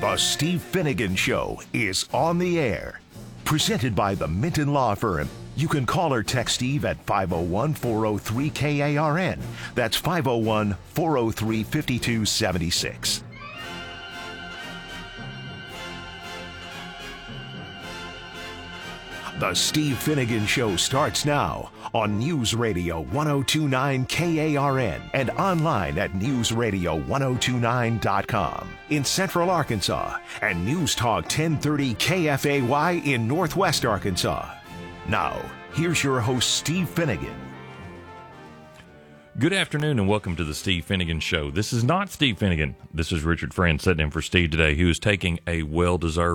The Steve Finnegan Show is on the air. Presented by the Minton Law Firm. You can call or text Steve at 501-403-KARN. That's 501-403-5276. The Steve Finnegan Show starts now on News Radio 1029 KARN and online at newsradio1029.com in Central Arkansas and News Talk 1030 KFAY in Northwest Arkansas. Now, here's your host, Steve Finnegan. Good afternoon and welcome to the Steve Finnegan Show. This is not Steve Finnegan. This is Richard Friend sitting in for Steve today, who is taking a well-deserved